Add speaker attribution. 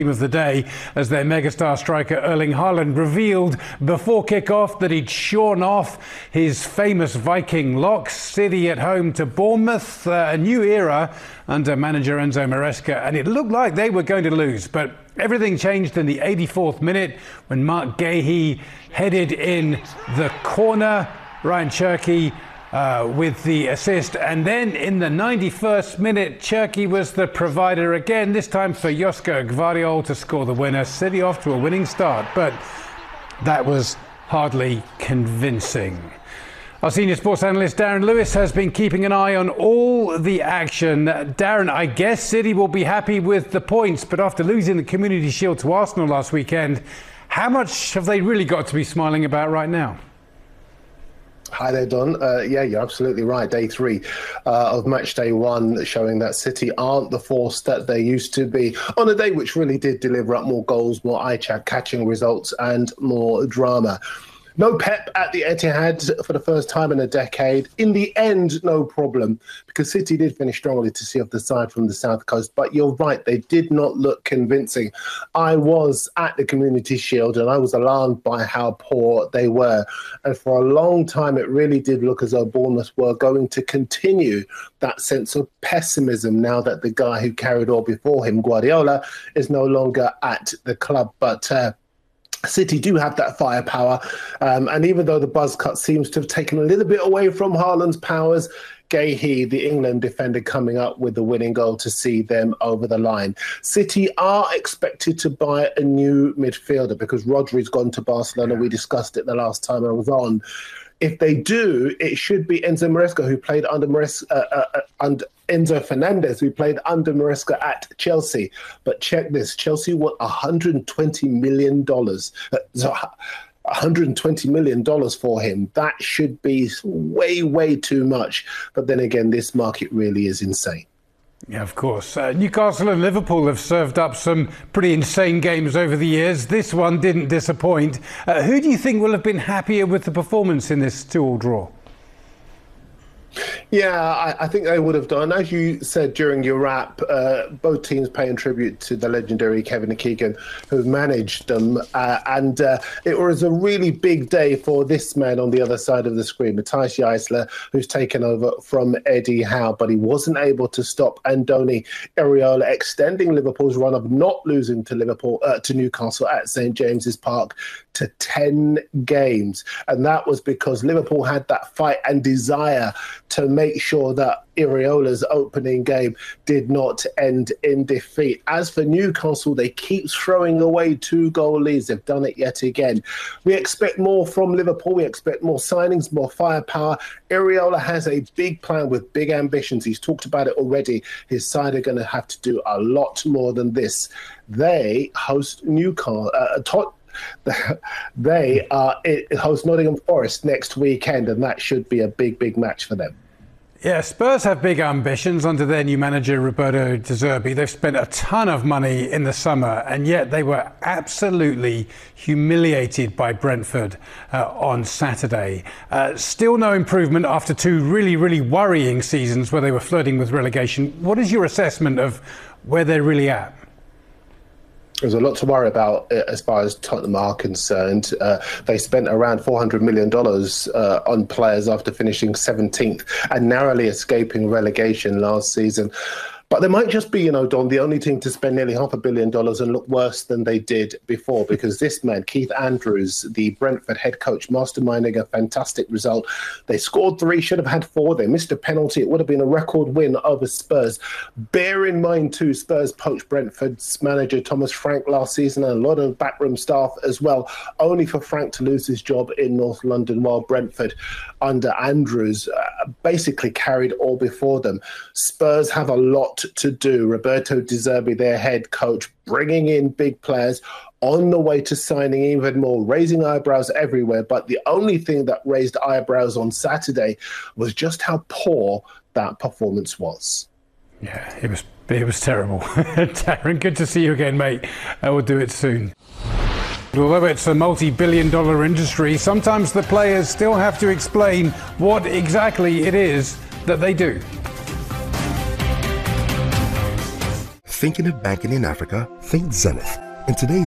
Speaker 1: of the day as their megastar striker Erling Haaland revealed before kick-off that he'd shorn off his famous Viking locks. City at home to Bournemouth, a new era under manager Enzo Maresca, and it looked like they were going to lose, but everything changed in the 84th minute when Marc Guéhi headed in the corner. Ryan Cherki with the assist, and then in the 91st minute Cherki was the provider again, this time for Josko Gvardiol to score the winner. City off to a winning start, but that was hardly convincing. Our senior sports analyst Darren Lewis has been keeping an eye on all the action. Darren, I guess City will be happy with the points, but after losing the Community Shield to Arsenal last weekend, how much have they really got to be smiling about right now?
Speaker 2: Hi there, Don. Yeah, you're absolutely right. Day 3 of match day 1 showing that City aren't the force that they used to be on a day which really did deliver up more goals, more eye-catching results and more drama. No Pep at the Etihad for the first time in a decade. In the end, no problem, because City did finish strongly to see off the side from the South Coast. But you're right, they did not look convincing. I was at the Community Shield and I was alarmed by how poor they were. And for a long time, it really did look as though Bournemouth were going to continue that sense of pessimism now that the guy who carried all before him, Guardiola, is no longer at the club. But City do have that firepower, and even though the buzz cut seems to have taken a little bit away from Haaland's powers, Guéhi, the England defender, coming up with the winning goal to see them over the line. City are expected to buy a new midfielder because Rodri's gone to Barcelona. We discussed it the last time I was on. If they do, it should be Enzo Maresca, who played under Enzo Fernandez, who played under Maresca at Chelsea. But check this, Chelsea want $120 million. $120 million for him. That should be way, way too much. But then again, this market really is insane.
Speaker 1: Yeah, of course. Newcastle and Liverpool have served up some pretty insane games over the years. This one didn't disappoint. Who do you think will have been happier with the performance in this 2-2 draw?
Speaker 2: Yeah, I think they would have done. As you said during your wrap, both teams paying tribute to the legendary Kevin Keegan, who managed them. And it was a really big day for this man on the other side of the screen, Matthijs Gijsler, who's taken over from Eddie Howe. But he wasn't able to stop Andoni Iraola extending Liverpool's run of not losing to Newcastle at St James's Park to 10 games. And that was because Liverpool had that fight and desire to make sure that Iraola's opening game did not end in defeat. As for Newcastle, they keep throwing away 2-goal leads. They've done it yet again. We expect more from Liverpool. We expect more signings, more firepower. Iraola has a big plan with big ambitions. He's talked about it already. His side are going to have to do a lot more than this. They host Newcastle. They host Nottingham Forest next weekend, and that should be a big, big match for them.
Speaker 1: Yeah, Spurs have big ambitions under their new manager, Roberto De Zerbi. They've spent a ton of money in the summer, and yet they were absolutely humiliated by Brentford on Saturday. Still no improvement after 2 really, really worrying seasons where they were flirting with relegation. What is your assessment of where they're really at?
Speaker 2: There's a lot to worry about as far as Tottenham are concerned. They spent around $400 million on players after finishing 17th and narrowly escaping relegation last season. But they might just be, Don, the only team to spend nearly $500 million and look worse than they did before, because this man, Keith Andrews, the Brentford head coach, masterminding a fantastic result. They scored 3, should have had 4. They missed a penalty. It would have been a record win over Spurs. Bear in mind, too, Spurs poached Brentford's manager, Thomas Frank, last season, and a lot of backroom staff as well, only for Frank to lose his job in North London, while Brentford, under Andrews, basically carried all before them. Spurs have a lot to do. Roberto De Zerbi, their head coach, bringing in big players, on the way to signing even more, raising eyebrows everywhere. But the only thing that raised eyebrows on Saturday was just how poor that performance was.
Speaker 1: Yeah, it was terrible. Darren, good to see you again, mate. We'll do it soon. Although it's a multi-billion-dollar industry, sometimes the players still have to explain what exactly it is that they do.
Speaker 3: thinking of banking in Africa, think Zenith. And today,